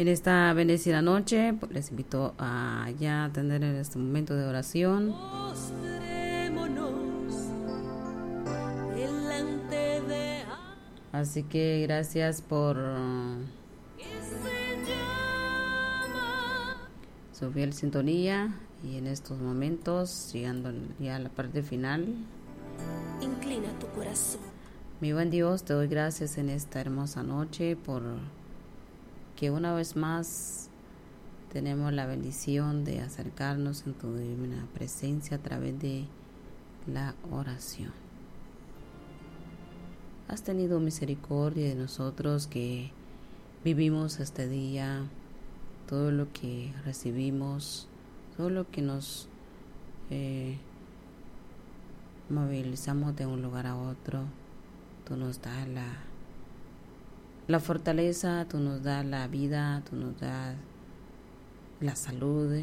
En esta bendecida noche, pues, les invito a ya tener en este momento de oración. Así que gracias por su fiel sintonía y en estos momentos, llegando ya a la parte final. Inclina tu corazón. Mi buen Dios, te doy gracias en esta hermosa noche por que una vez más tenemos la bendición de acercarnos en tu divina presencia a través de la oración. Has tenido misericordia de nosotros que vivimos este día, todo lo que recibimos, todo lo que nos movilizamos de un lugar a otro. Tú nos das la fortaleza, tú nos das la vida, tú nos das la salud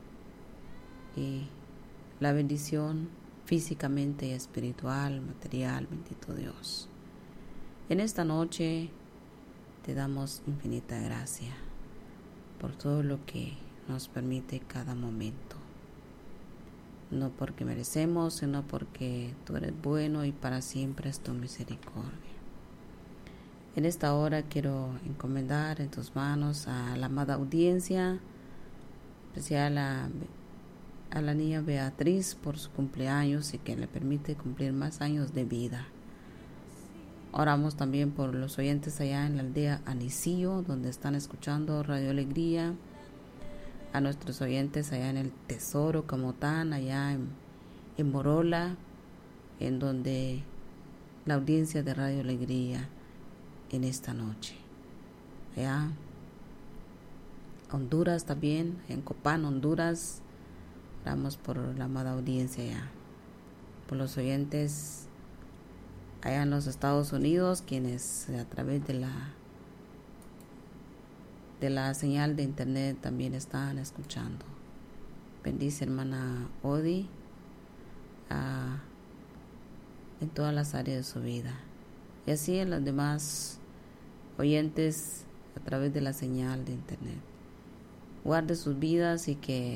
y la bendición físicamente y espiritual, material, bendito Dios. En esta noche te damos infinita gracia por todo lo que nos permite cada momento. No porque merecemos, sino porque tú eres bueno y para siempre es tu misericordia. En esta hora quiero encomendar en tus manos a la amada audiencia, especial a la niña Beatriz por su cumpleaños y que le permite cumplir más años de vida. Oramos también por los oyentes allá en la aldea Anicillo, donde están escuchando Radio Alegría, a nuestros oyentes allá en el Tesoro Camotán, allá en Morola, en donde la audiencia de Radio Alegría en esta noche. Allá Honduras también, en Copán, Honduras, oramos por la amada audiencia allá, por los oyentes allá en los Estados Unidos, quienes a través de la señal de internet también están escuchando. Bendice hermana Odi en todas las áreas de su vida. Y así en los demás oyentes a través de la señal de internet. Guarde sus vidas y que